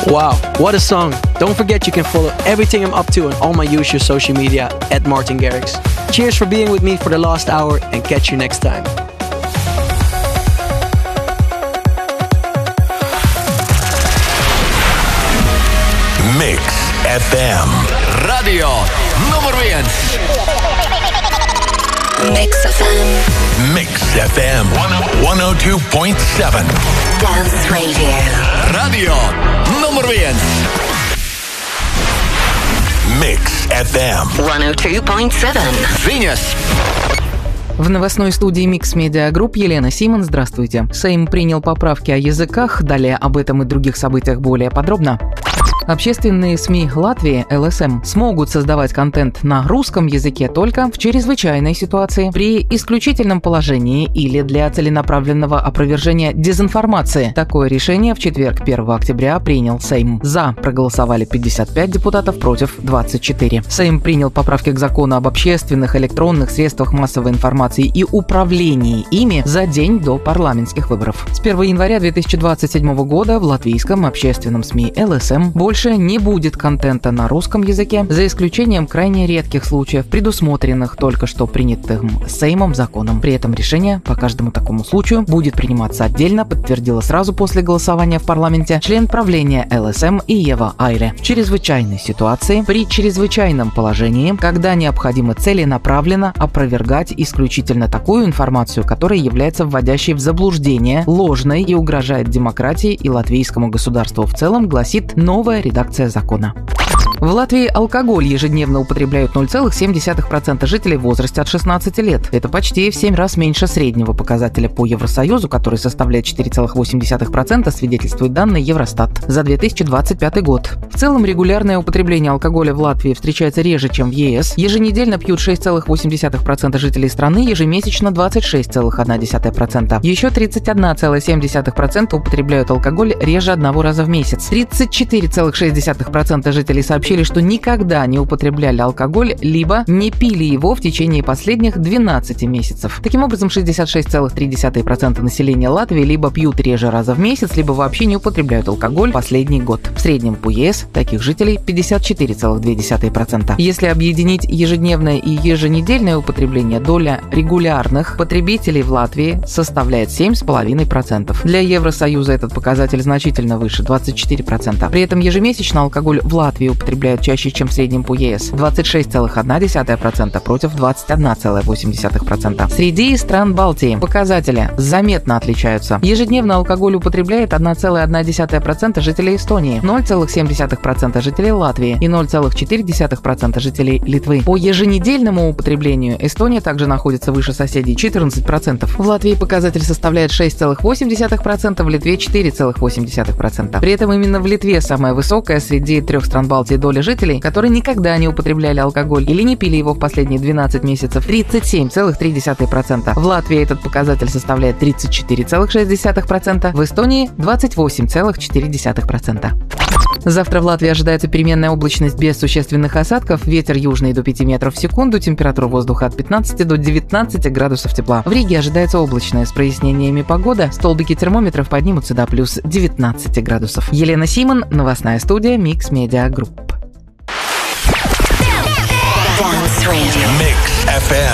Wow, what a song. Don't forget you can follow everything I'm up to on all my usual social media at Martin Garrix. Cheers for being with me for the last hour and catch you next time. Mix FM. Radio nummer 1. Mix FM. Mix FM 102.7. Dance Radio. Radio nummer 1. Mix FM 102.7. Venus. В новостной студии Mix Media Group Елена Симон. Здравствуйте. Сейм принял поправки о языках. Далее об этом и других событиях более подробно. Общественные СМИ Латвии, ЛСМ, смогут создавать контент на русском языке только в чрезвычайной ситуации, при исключительном положении или для целенаправленного опровержения дезинформации. Такое решение в четверг, 1 октября, принял Сейм. За проголосовали 55 депутатов, против 24. Сейм принял поправки к закону об общественных электронных средствах массовой информации и управлении ими за день до парламентских выборов. С 1 января 2027 года в латвийском общественном СМИ ЛСМ больше не будет контента на русском языке, за исключением крайне редких случаев, предусмотренных только что принятым Сеймом законом. При этом решение по каждому такому случаю будет приниматься отдельно, подтвердила сразу после голосования в парламенте член правления ЛСМ Иева Айле. В чрезвычайной ситуации, при чрезвычайном положении, когда необходимо целенаправленно опровергать исключительно такую информацию, которая является вводящей в заблуждение, ложной и угрожает демократии и латвийскому государству в целом, гласит новая редакция закона. В Латвии алкоголь ежедневно употребляют 0,7% жителей в возрасте от 16 лет. Это почти в 7 раз меньше среднего показателя по Евросоюзу, который составляет 4,8%, свидетельствуют данные Евростат за 2025 год. В целом, регулярное употребление алкоголя в Латвии встречается реже, чем в ЕС. Еженедельно пьют 6,8% жителей страны, ежемесячно 26,1%. Еще 31,7% употребляют алкоголь реже одного раза в месяц. 34,6% жителей сообщили, что никогда не употребляли алкоголь, либо не пили его в течение последних 12 месяцев. Таким образом, 66,3% населения Латвии либо пьют реже раза в месяц, либо вообще не употребляют алкоголь последний год. В среднем по ЕС таких жителей 54,2%. Если объединить ежедневное и еженедельное употребление, доля регулярных потребителей в Латвии составляет 7,5%. Для Евросоюза этот показатель значительно выше – 24%. При этом ежемесячно алкоголь в Латвии употребляют чаще, чем в среднем по ЕС – 26,1% против 21,8%. Среди стран Балтии показатели заметно отличаются. Ежедневно алкоголь употребляет 1,1% жителей Эстонии, 0,7% жителей Латвии и 0,4% жителей Литвы. По еженедельному употреблению Эстония также находится выше соседей – 14%. В Латвии показатель составляет 6,8%, в Литве – 4,8%. При этом именно в Литве самая высокая среди трех стран Балтии доля жителей, которые никогда не употребляли алкоголь или не пили его в последние 12 месяцев, 37,3%. В Латвии этот показатель составляет 34,6%, в Эстонии 28,4%. Завтра в Латвии ожидается переменная облачность без существенных осадков, ветер южный до 5 метров в секунду, температура воздуха от 15 до 19 градусов тепла. В Риге ожидается облачная с прояснениями погода, столбики термометров поднимутся до плюс 19 градусов. Елена Симон, новостная студия Mix Media Group. Mix FM